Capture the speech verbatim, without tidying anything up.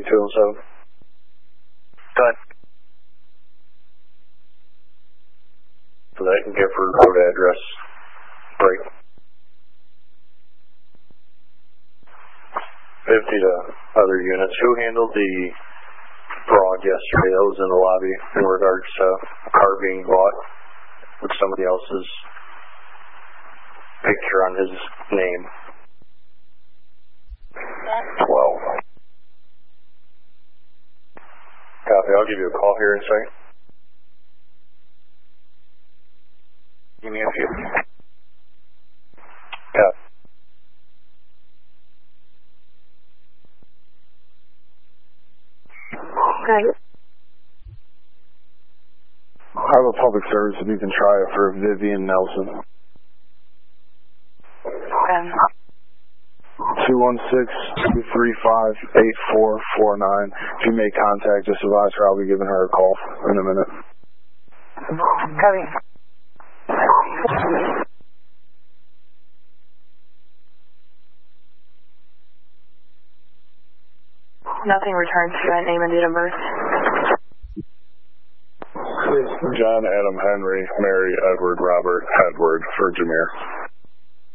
two oh seven. Go ahead. So that can give her road address break. fifty to other units. Who handled the fraud yesterday? That was in the lobby in regards to a car being bought with somebody else's picture on his name. twelve. Copy. I'll give you a call here in a second. Give me a few. Copy. Okay. I have a public service if you can try it for Vivian Nelson. Okay. two one six, two three five, eight four four nine. If you make contact, just advise her I'll be giving her a call in a minute. Copy. Nothing returned to that name and date of birth. John Adam Henry, Mary Edward Robert Edward for Jameer.